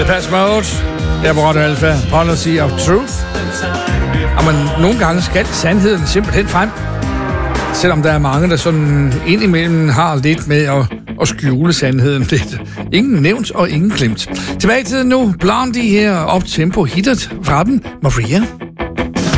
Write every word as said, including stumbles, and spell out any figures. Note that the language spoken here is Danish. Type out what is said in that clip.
Depeche Mode, der på Radio Alpha, Policy of Truth. Og man, nogle gange skal sandheden simpelthen frem. Selvom der er mange, der sådan indimellem har lidt med at, at skjule sandheden lidt. Ingen nævnt og ingen glemt. Tilbage til nu, Blondie her, op tempo hittet fra den, Maria.